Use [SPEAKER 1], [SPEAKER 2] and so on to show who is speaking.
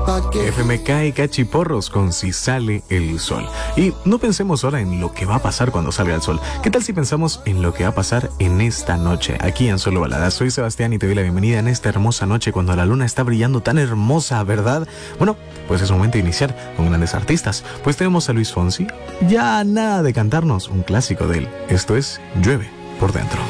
[SPEAKER 1] FMK y Cachiporros con Si Sale el Sol. Y no pensemos ahora en lo que va a pasar cuando salga el sol. ¿Qué tal si pensamos en lo que va a pasar en esta noche? Aquí en Solo Baladas. Soy Sebastián y te doy la bienvenida en esta hermosa noche cuando la luna está brillando tan hermosa, ¿verdad? Bueno, pues es momento de iniciar con grandes artistas. Pues tenemos a Luis Fonsi, ya nada de cantarnos un clásico de él. Esto es Llueve por Dentro.